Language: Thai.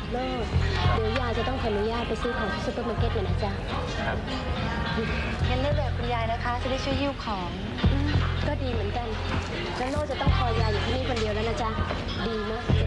โลกเดี๋ยวยายจะต้องขออนุญาตไปซื้อของที่ซูเปอร์มาร์เก็ตเลยนะจ๊ะครับงั้นเลือกแบบคุณยายนะคะจะได้ช่วยหิ้วของก็ดีเหมือนกันแล้วโลกจะต้องคอยยายอยู่ที่นี่คนเดียวแล้วนะจ๊ะดีมาก